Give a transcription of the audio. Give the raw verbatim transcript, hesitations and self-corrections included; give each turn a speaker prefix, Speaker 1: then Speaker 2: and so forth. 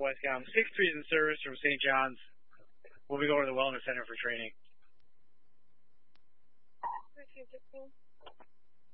Speaker 1: Westcom. six threes in service from Saint John's. We'll be going to the Wellness Center for training.